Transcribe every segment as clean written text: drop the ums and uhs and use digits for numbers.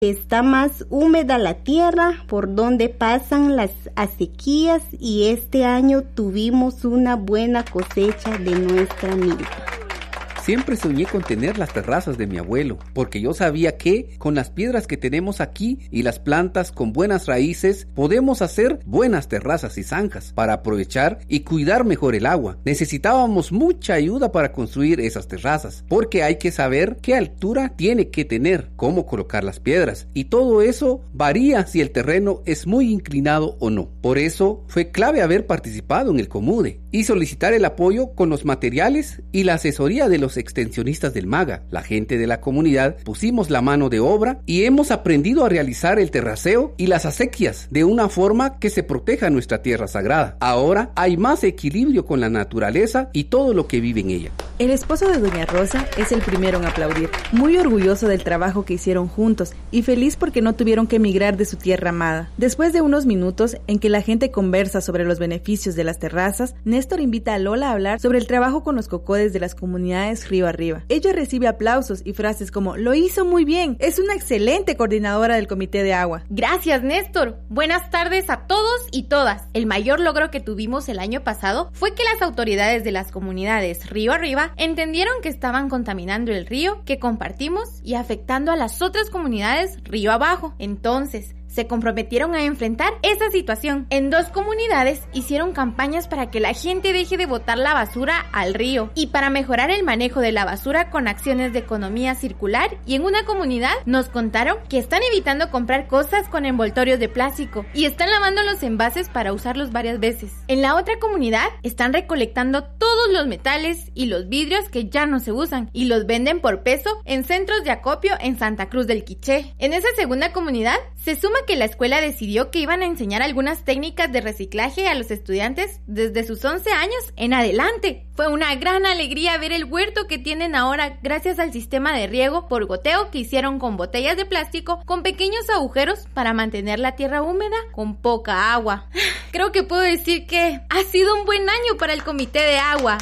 Está más húmeda la tierra por donde pasan las acequias y este año tuvimos una buena cosecha de nuestra milpa. Siempre soñé con tener las terrazas de mi abuelo, porque yo sabía que con las piedras que tenemos aquí y las plantas con buenas raíces, podemos hacer buenas terrazas y zanjas para aprovechar y cuidar mejor el agua. Necesitábamos mucha ayuda para construir esas terrazas, porque hay que saber qué altura tiene que tener, cómo colocar las piedras, y todo eso varía si el terreno es muy inclinado o no. Por eso fue clave haber participado en el Comude y solicitar el apoyo con los materiales y la asesoría de los extensionistas del MAGA. La gente de la comunidad pusimos la mano de obra y hemos aprendido a realizar el terraceo y las acequias de una forma que se proteja nuestra tierra sagrada. Ahora hay más equilibrio con la naturaleza y todo lo que vive en ella. El esposo de Doña Rosa es el primero en aplaudir, muy orgulloso del trabajo que hicieron juntos y feliz porque no tuvieron que emigrar de su tierra amada. Después de unos minutos en que la gente conversa sobre los beneficios de las terrazas, Néstor invita a Lola a hablar sobre el trabajo con los cocodes de las comunidades río arriba. Ella recibe aplausos y frases como "lo hizo muy bien, es una excelente coordinadora del comité de agua". Gracias, Néstor. Buenas tardes a todos y todas. El mayor logro que tuvimos el año pasado fue que las autoridades de las comunidades río arriba entendieron que estaban contaminando el río que compartimos y afectando a las otras comunidades río abajo. Entonces, se comprometieron a enfrentar esa situación. En 2 comunidades hicieron campañas para que la gente deje de botar la basura al río y para mejorar el manejo de la basura con acciones de economía circular, y en una comunidad nos contaron que están evitando comprar cosas con envoltorios de plástico y están lavando los envases para usarlos varias veces. En la otra comunidad están recolectando todos los metales y los vidrios que ya no se usan y los venden por peso en centros de acopio en Santa Cruz del Quiché. En esa segunda comunidad se suma que la escuela decidió que iban a enseñar algunas técnicas de reciclaje a los estudiantes desde sus 11 años en adelante. Fue una gran alegría ver el huerto que tienen ahora gracias al sistema de riego por goteo que hicieron con botellas de plástico con pequeños agujeros para mantener la tierra húmeda con poca agua. Creo que puedo decir que ha sido un buen año para el comité de agua.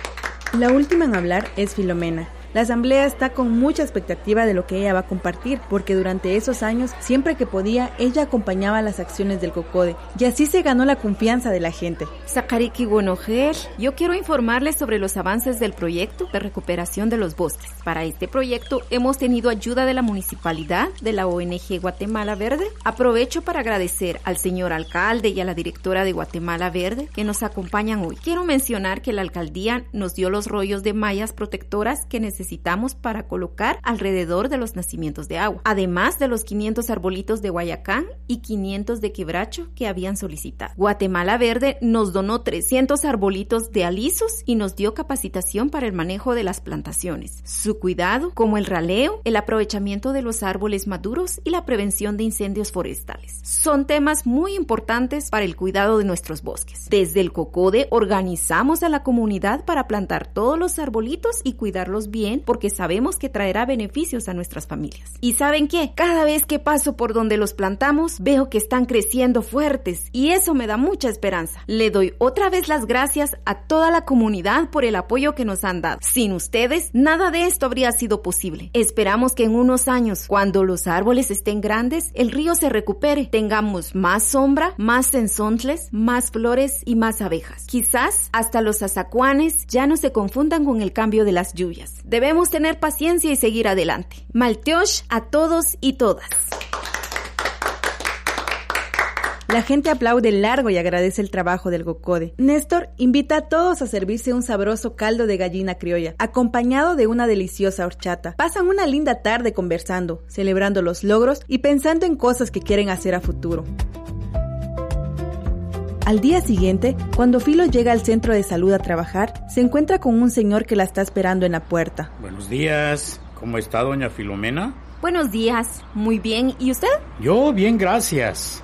La última en hablar es Filomena. La asamblea está con mucha expectativa de lo que ella va a compartir, porque durante esos años, siempre que podía, ella acompañaba las acciones del COCODE, y así se ganó la confianza de la gente. Sakariki Buenojer, yo quiero informarles sobre los avances del proyecto de recuperación de los bosques. Para este proyecto hemos tenido ayuda de la municipalidad, de la ONG Guatemala Verde. Aprovecho para agradecer al señor alcalde y a la directora de Guatemala Verde que nos acompañan hoy. Quiero mencionar que la alcaldía nos dio los rollos de mallas protectoras que necesitamos para colocar alrededor de los nacimientos de agua, además de los 500 arbolitos de Guayacán y 500 de quebracho que habían solicitado. Guatemala Verde nos donó 300 arbolitos de alisos y nos dio capacitación para el manejo de las plantaciones, su cuidado, como el raleo, el aprovechamiento de los árboles maduros y la prevención de incendios forestales. Son temas muy importantes para el cuidado de nuestros bosques. Desde el COCODE organizamos a la comunidad para plantar todos los arbolitos y cuidarlos bien, porque sabemos que traerá beneficios a nuestras familias. ¿Y saben qué? Cada vez que paso por donde los plantamos, veo que están creciendo fuertes y eso me da mucha esperanza. Le doy otra vez las gracias a toda la comunidad por el apoyo que nos han dado. Sin ustedes, nada de esto habría sido posible. Esperamos que en unos años, cuando los árboles estén grandes, el río se recupere, tengamos más sombra, más cenzontles, más flores y más abejas. Quizás hasta los azacuanes ya no se confundan con el cambio de las lluvias. Debemos tener paciencia y seguir adelante. Malteosh a todos y todas. La gente aplaude largo y agradece el trabajo del COCODE. Néstor invita a todos a servirse un sabroso caldo de gallina criolla, acompañado de una deliciosa horchata. Pasan una linda tarde conversando, celebrando los logros y pensando en cosas que quieren hacer a futuro. Al día siguiente, cuando Filo llega al centro de salud a trabajar, se encuentra con un señor que la está esperando en la puerta. Buenos días, ¿cómo está doña Filomena? Buenos días, muy bien, ¿y usted? Yo bien, gracias.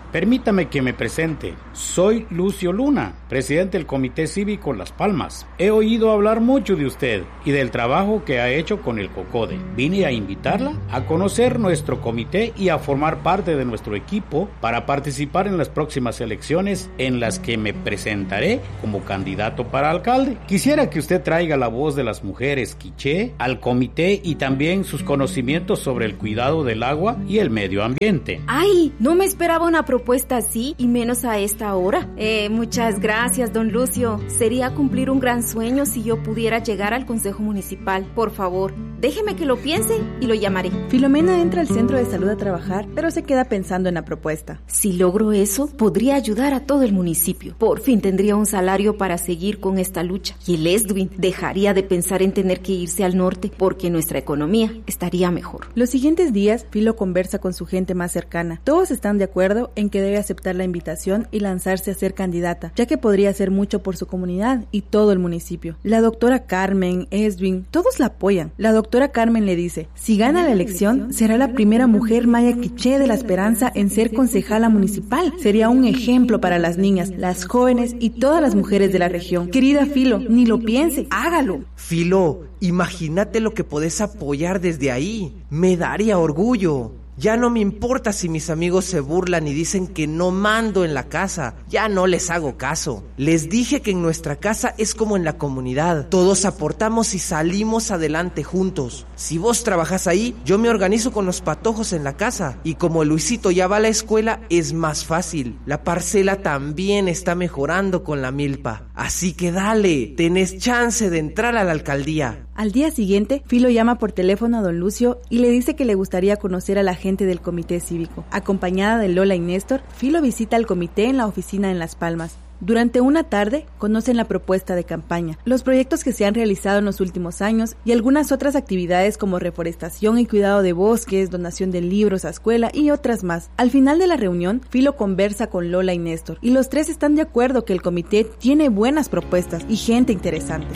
Permítame que me presente. Soy Lucio Luna, presidente del Comité Cívico Las Palmas. He oído hablar mucho de usted y del trabajo que ha hecho con el COCODE. Vine a invitarla a conocer nuestro comité y a formar parte de nuestro equipo para participar en las próximas elecciones en las que me presentaré como candidato para alcalde. Quisiera que usted traiga la voz de las mujeres quiché al comité y también sus conocimientos sobre el cuidado del agua y el medio ambiente. ¡Ay! No me esperaba una propuesta así y menos a esta hora. Muchas gracias, don Lucio. Sería cumplir un gran sueño si yo pudiera llegar al Consejo Municipal. Por favor, déjeme que lo piense y lo llamaré. Filomena entra al centro de salud a trabajar, pero se queda pensando en la propuesta. Si logro eso, podría ayudar a todo el municipio. Por fin tendría un salario para seguir con esta lucha. Y el Edwin dejaría de pensar en tener que irse al norte porque nuestra economía estaría mejor. Los siguientes días, Filo conversa con su gente más cercana. Todos están de acuerdo en que debe aceptar la invitación y lanzarse a ser candidata, ya que podría hacer mucho por su comunidad y todo el municipio. La doctora Carmen, Edwin, todos la apoyan. La doctora Carmen le dice, si gana la elección, será la primera mujer maya quiché de La Esperanza en ser concejala municipal. Sería un ejemplo para las niñas, las jóvenes y todas las mujeres de la región. Querida Filo, ni lo piense, hágalo. Filo, imagínate lo que podés apoyar desde ahí. Me daría orgullo. Ya no me importa si mis amigos se burlan y dicen que no mando en la casa. Ya no les hago caso. Les dije que en nuestra casa es como en la comunidad. Todos aportamos y salimos adelante juntos. Si vos trabajas ahí, yo me organizo con los patojos en la casa. Y como Luisito ya va a la escuela, es más fácil. La parcela también está mejorando con la milpa. Así que dale, tenés chance de entrar a la alcaldía. Al día siguiente, Filo llama por teléfono a don Lucio y le dice que le gustaría conocer a la gente del comité cívico. Acompañada de Lola y Néstor, Filo visita al comité en la oficina en Las Palmas. Durante una tarde, conocen la propuesta de campaña, los proyectos que se han realizado en los últimos años y algunas otras actividades como reforestación y cuidado de bosques, donación de libros a escuela y otras más. Al final de la reunión, Filo conversa con Lola y Néstor y los tres están de acuerdo que el comité tiene buenas propuestas y gente interesante.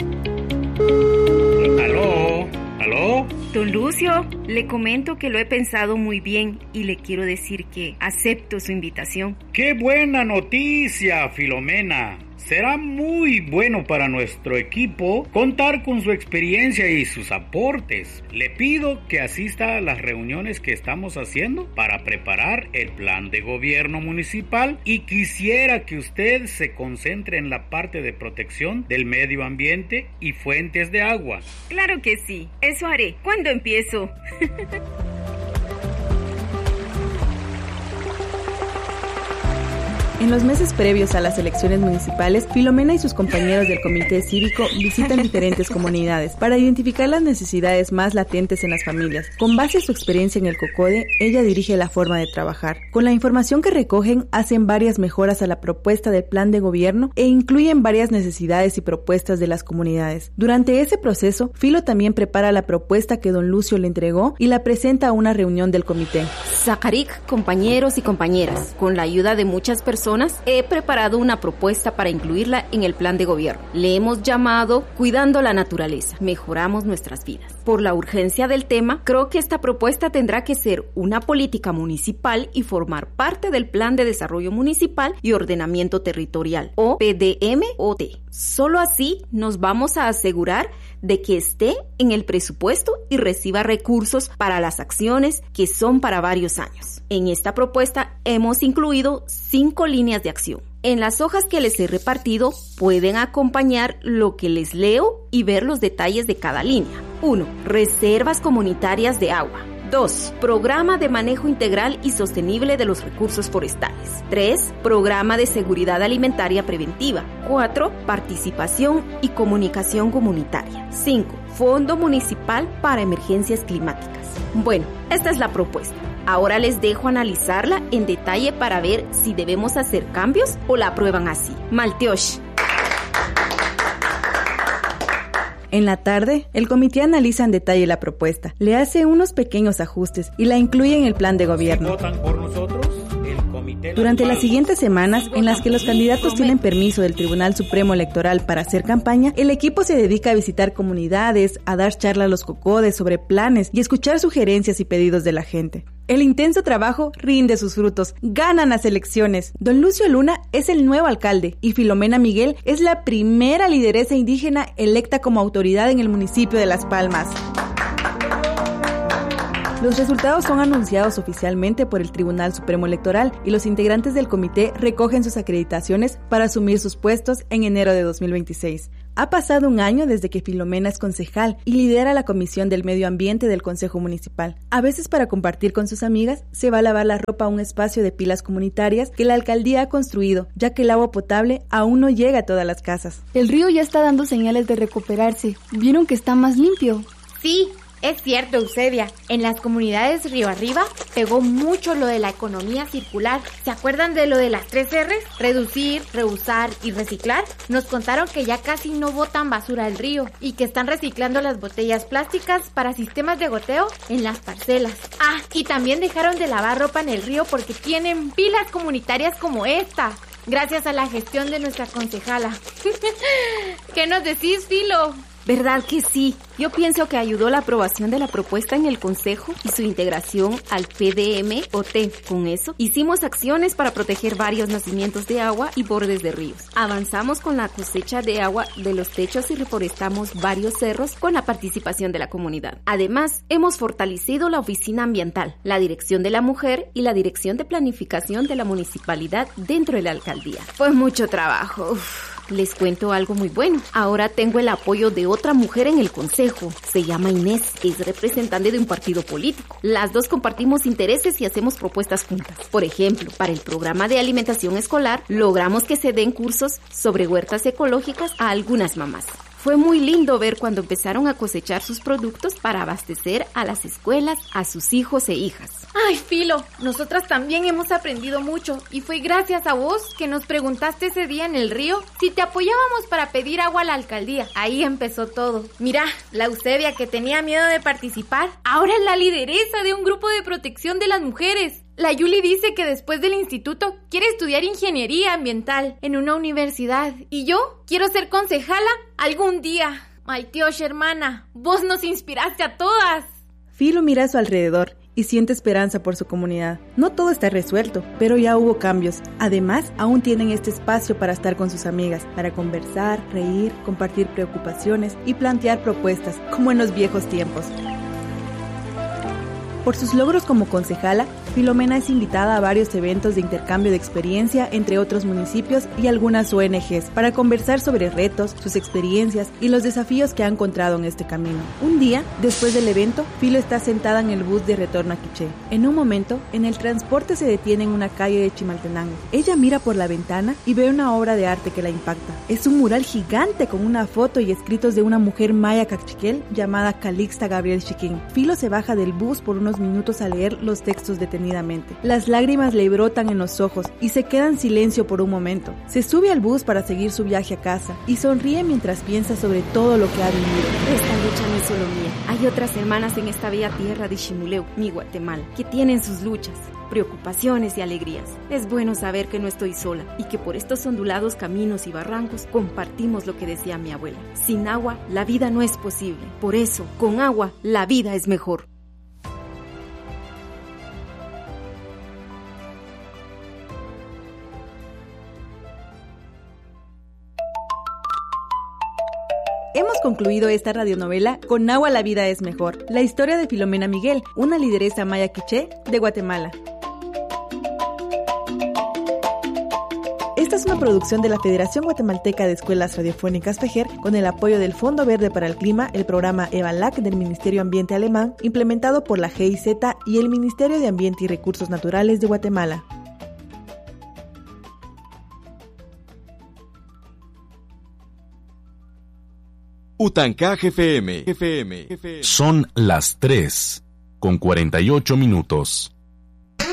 ¿Aló? Don Lucio, le comento que lo he pensado muy bien y le quiero decir que acepto su invitación. ¡Qué buena noticia, Filomena! Será muy bueno para nuestro equipo contar con su experiencia y sus aportes. Le pido que asista a las reuniones que estamos haciendo para preparar el plan de gobierno municipal y quisiera que usted se concentre en la parte de protección del medio ambiente y fuentes de agua. Claro que sí, eso haré. ¿Cuándo empiezo? En los meses previos a las elecciones municipales, Filomena y sus compañeros del comité cívico visitan diferentes comunidades para identificar las necesidades más latentes en las familias. Con base a su experiencia en el COCODE, ella dirige la forma de trabajar. Con la información que recogen, hacen varias mejoras a la propuesta del plan de gobierno e incluyen varias necesidades y propuestas de las comunidades. Durante ese proceso, Filo también prepara la propuesta que don Lucio le entregó y la presenta a una reunión del comité. Zacaríc, compañeros y compañeras, con la ayuda de muchas personas, he preparado una propuesta para incluirla en el plan de gobierno. Le hemos llamado Cuidando la Naturaleza. Mejoramos nuestras vidas. Por la urgencia del tema, creo que esta propuesta tendrá que ser una política municipal y formar parte del Plan de Desarrollo Municipal y Ordenamiento Territorial, o PDMOT. Solo así nos vamos a asegurar de que esté en el presupuesto y reciba recursos para las acciones que son para varios años. En esta propuesta hemos incluido 5 líneas de acción. En las hojas que les he repartido pueden acompañar lo que les leo y ver los detalles de cada línea. 1. Reservas comunitarias de agua. 2. Programa de manejo integral y sostenible de los recursos forestales. 3. Programa de seguridad alimentaria preventiva. 4. Participación y comunicación comunitaria. 5. Fondo municipal para emergencias climáticas. Bueno, esta es la propuesta. Ahora les dejo analizarla en detalle para ver si debemos hacer cambios o la aprueban así. Malteosh. En la tarde, el comité analiza en detalle la propuesta, le hace unos pequeños ajustes y la incluye en el plan de gobierno. ¿Votan por nosotros? El Durante las siguientes semanas, en las que los candidatos tienen permiso del Tribunal Supremo Electoral para hacer campaña, el equipo se dedica a visitar comunidades, a dar charlas a los cocodes sobre planes y escuchar sugerencias y pedidos de la gente. El intenso trabajo rinde sus frutos, ganan las elecciones. Don Lucio Luna es el nuevo alcalde y Filomena Miguel es la primera lideresa indígena electa como autoridad en el municipio de Las Palmas. Los resultados son anunciados oficialmente por el Tribunal Supremo Electoral y los integrantes del comité recogen sus acreditaciones para asumir sus puestos en enero de 2026. Ha pasado un año desde que Filomena es concejal y lidera la Comisión del Medio Ambiente del Consejo Municipal. A veces, para compartir con sus amigas, se va a lavar la ropa a un espacio de pilas comunitarias que la alcaldía ha construido, ya que el agua potable aún no llega a todas las casas. El río ya está dando señales de recuperarse. ¿Vieron que está más limpio? Sí. Es cierto, Eusebia, en las comunidades río arriba pegó mucho lo de la economía circular. ¿Se acuerdan de lo de las 3 R's? Reducir, reusar y reciclar. Nos contaron que ya casi no botan basura al río y que están reciclando las botellas plásticas para sistemas de goteo en las parcelas. Ah, y también dejaron de lavar ropa en el río porque tienen pilas comunitarias como esta. Gracias a la gestión de nuestra concejala. ¿Qué nos decís, Filo? ¿Verdad que sí? Yo pienso que ayudó la aprobación de la propuesta en el Consejo y su integración al PDM-OT. Con eso, hicimos acciones para proteger varios nacimientos de agua y bordes de ríos. Avanzamos con la cosecha de agua de los techos y reforestamos varios cerros con la participación de la comunidad. Además, hemos fortalecido la oficina ambiental, la Dirección de la Mujer y la Dirección de Planificación de la Municipalidad dentro de la alcaldía. Fue mucho trabajo. Les cuento algo muy bueno. Ahora tengo el apoyo de otra mujer en el consejo. Se llama Inés, es representante de un partido político. Las dos compartimos intereses y hacemos propuestas juntas. Por ejemplo, para el programa de alimentación escolar, logramos que se den cursos sobre huertas ecológicas a algunas mamás. Fue muy lindo ver cuando empezaron a cosechar sus productos para abastecer a las escuelas, a sus hijos e hijas. Ay, Filo, nosotras también hemos aprendido mucho y fue gracias a vos que nos preguntaste ese día en el río si te apoyábamos para pedir agua a la alcaldía. Ahí empezó todo. Mira, la Eusebia, que tenía miedo de participar, ahora es la lideresa de un grupo de protección de las mujeres. La Yuli dice que después del instituto quiere estudiar ingeniería ambiental en una universidad. Y yo quiero ser concejala algún día. Ay, Dios, hermana, vos nos inspiraste a todas. Filo mira a su alrededor y siente esperanza por su comunidad. No todo está resuelto, pero ya hubo cambios. Además, aún tienen este espacio para estar con sus amigas, para conversar, reír, compartir preocupaciones y plantear propuestas, como en los viejos tiempos. Por sus logros como concejala, Filomena es invitada a varios eventos de intercambio de experiencia entre otros municipios y algunas ONGs para conversar sobre retos, sus experiencias y los desafíos que ha encontrado en este camino. Un día, después del evento, Filo está sentada en el bus de retorno a Quiché. En un momento, en el transporte se detiene en una calle de Chimaltenango. Ella mira por la ventana y ve una obra de arte que la impacta. Es un mural gigante con una foto y escritos de una mujer maya cachiquel llamada Calixta Gabriel Chiquín. Filo se baja del bus por unos minutos a leer los textos detenidamente. Las lágrimas le brotan en los ojos y se queda en silencio por un momento. Se sube al bus para seguir su viaje a casa y sonríe mientras piensa sobre todo lo que ha vivido. Esta lucha no es solo mía. Hay otras hermanas en esta bella tierra de Ximuleu, mi Guatemala, que tienen sus luchas, preocupaciones y alegrías. Es bueno saber que no estoy sola y que por estos ondulados caminos y barrancos compartimos lo que decía mi abuela. Sin agua, la vida no es posible. Por eso, con agua, la vida es mejor. Hemos concluido esta radionovela Con agua la vida es mejor, la historia de Filomena Miguel, una lideresa maya quiché de Guatemala. Esta es una producción de la Federación Guatemalteca de Escuelas Radiofónicas FEGER con el apoyo del Fondo Verde para el Clima, el programa EVALAC del Ministerio Ambiente Alemán, implementado por la GIZ y el Ministerio de Ambiente y Recursos Naturales de Guatemala. Utancaj FM. Son las 3:48 minutos.